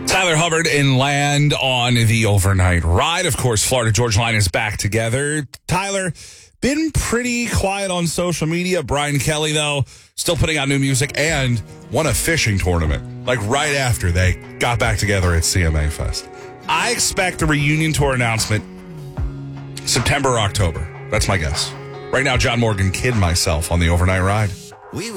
Tyler Hubbard and Land on the overnight ride. Of course, Florida Georgia Line is back together. Tyler, been pretty quiet on social media. Brian Kelly, though, still putting out new music and won a fishing tournament, like right after they got back together at CMA Fest. I expect a reunion tour announcement September or October. That's my guess. Right now, John Morgan, Kid Myself on the overnight ride.